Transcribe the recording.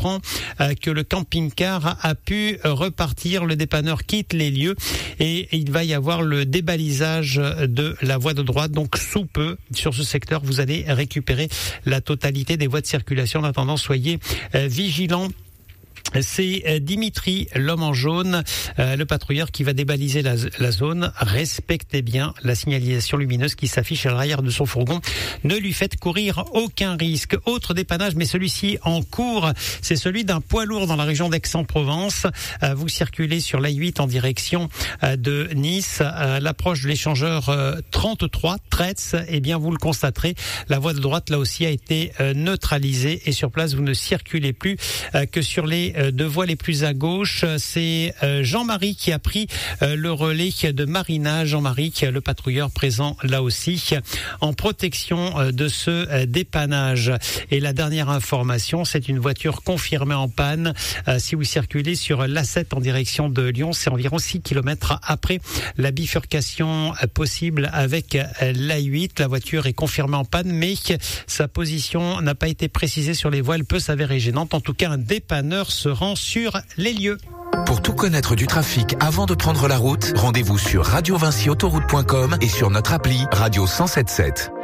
apprend que le camping-car a pu repartir. Le dépanneur quitte les lieux et il va y avoir le débalisage de la voie de droite. Donc sous peu, sur ce secteur, vous allez récupérer la totalité des voies de circulation. En attendant, soyez vigilants. C'est Dimitri, l'homme en jaune, le patrouilleur qui va débaliser la zone. Respectez bien la signalisation lumineuse qui s'affiche à l'arrière de son fourgon. Ne lui faites courir aucun risque. Autre dépannage, mais celui-ci en cours, c'est celui d'un poids lourd dans la région d'Aix-en-Provence. Vous circulez sur l'A8 en direction de Nice, à l'approche de l'échangeur 33, Tretz. Eh bien, vous le constaterez, la voie de droite, là aussi, a été neutralisée et sur place, vous ne circulez plus que sur les deux voies les plus à gauche. C'est Jean-Marie qui a pris le relais de Marina. Jean-Marie, le patrouilleur présent là aussi en protection de ce dépannage. Et la dernière information, c'est une voiture confirmée en panne. Si vous circulez sur l'A7 en direction de Lyon, c'est environ 6 km après la bifurcation possible avec l'A8. La voiture est confirmée en panne, mais sa position n'a pas été précisée sur les voies. Elle peut s'avérer gênante. En tout cas, un dépanneur se rend sur les lieux. Pour tout connaître du trafic avant de prendre la route, rendez-vous sur radiovinciautoroute.com et sur notre appli Radio 107.7.